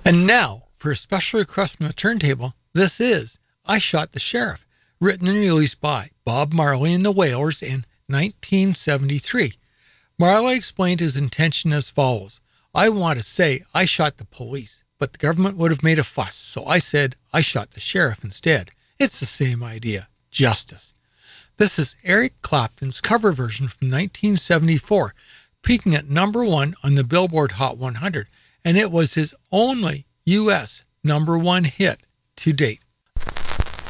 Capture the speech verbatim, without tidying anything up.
And now, for a special request from the turntable, this is I Shot the Sheriff, written and released by Bob Marley and the Wailers in nineteen seventy-three. Marley explained his intention as follows. I want to say I shot the police, but the government would have made a fuss, so I said I shot the sheriff instead. It's the same idea. Justice. This is Eric Clapton's cover version from nineteen seventy-four, peaking at number one on the Billboard Hot one hundred, and it was his only U S number one hit to date.